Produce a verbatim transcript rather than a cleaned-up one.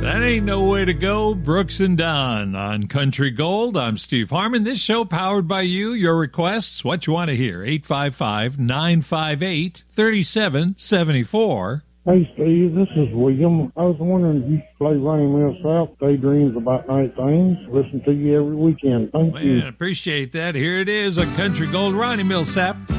That ain't no way to go. Brooks and Dunn on Country Gold. I'm Steve Harmon. This show powered by you. Your requests, what you want to hear. eight five five, nine five eight, three seven seven four. Hey, Steve, this is William. I was wondering if you play Ronnie Mills South, Daydreams About Night Things. Listen to you every weekend. Thank Man, you. appreciate that. Here it is, a Country Gold Ronnie Millsap.